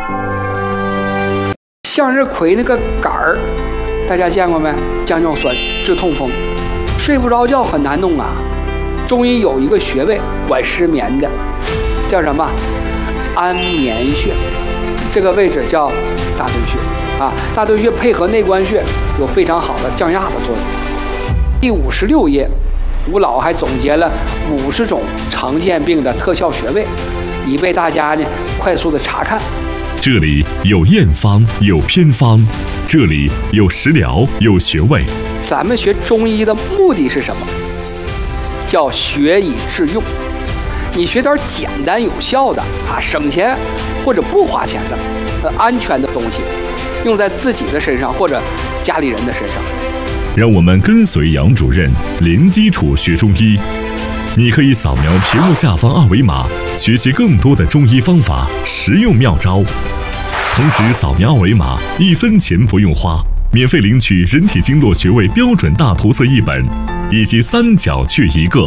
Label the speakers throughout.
Speaker 1: 向日葵那个杆儿，大家见过没？降尿酸、治痛风，睡不着觉很难弄啊。中医有一个穴位管失眠的，叫什么？安眠穴。这个位置叫大敦穴啊。大敦穴配合内关穴有非常好的降压的作用。第56页，吴老还总结了50种常见病的特效穴位，以备大家呢快速的查看。
Speaker 2: 这里有验方，有偏方，这里有食疗，有穴位。
Speaker 1: 咱们学中医的目的是什么？叫学以致用。你学点简单有效的啊，省钱或者不花钱的、安全的东西，用在自己的身上或者家里人的身上。
Speaker 2: 让我们跟随杨主任零基础学中医。你可以扫描屏幕下方2维码，学习更多的中医方法、实用妙招。同时扫描2维码，1分钱不用花，免费领取人体经络穴位标准大图册1本，以及3角穴1个。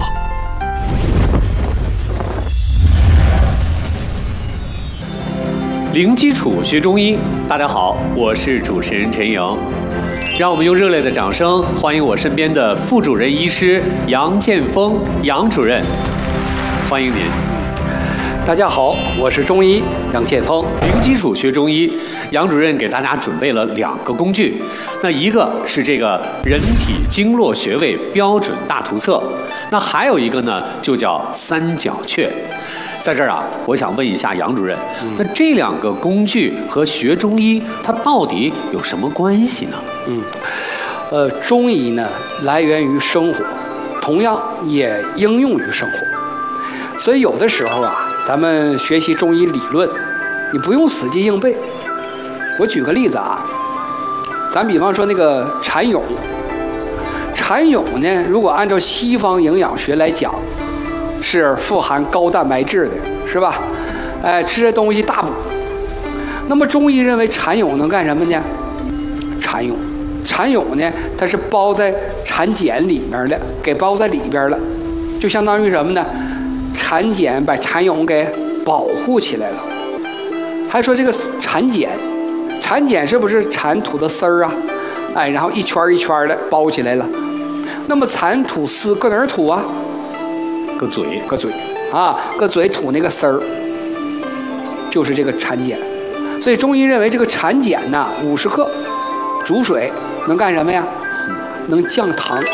Speaker 3: 零基础学中医，大家好，我是主持人陈莹。让我们用热烈的掌声欢迎我身边的副主任医师杨建峰杨主任，欢迎您。
Speaker 1: 大家好，我是中医杨建峰。
Speaker 3: 零基础学中医，杨主任给大家准备了2个工具，那一个是这个人体经络穴位标准大图册，那还有一个呢就叫3角穴。在这儿啊，我想问一下杨主任，那这2个工具和学中医它到底有什么关系呢？
Speaker 1: 中医呢来源于生活，同样也应用于生活。所以有的时候啊，咱们学习中医理论，你不用死记硬背。我举个例子啊，咱比方说那个蚕蛹，蚕蛹呢，如果按照西方营养学来讲，是富含高蛋白质的，是吧？吃这东西大补。那么中医认为蚕蛹能干什么呢？蚕蛹呢，它是包在蚕茧里面的，给包在里边了，就相当于什么呢？蚕茧把蚕蛹给保护起来了。还说这个蚕茧是不是蚕吐的丝儿啊？然后一圈一圈的包起来了。那么蚕吐丝搁哪儿吐啊？搁嘴啊，搁嘴吐那个丝儿，就是这个蚕茧。所以中医认为这个蚕茧呐，50克煮水能干什么呀？能降糖。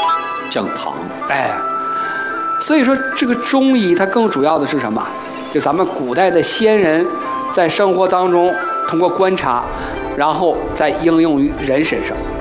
Speaker 1: 所以说这个中医它更主要的是什么？就咱们古代的先人在生活当中通过观察，然后再应用于人身上。